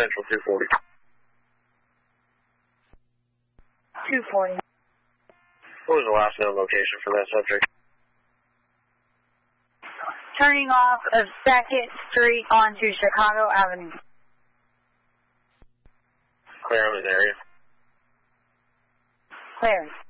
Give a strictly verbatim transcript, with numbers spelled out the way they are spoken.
Central two forty. two forty. What was the last known location for that subject? Turning off of second Street onto Chicago Avenue. Clear on this area. Clear.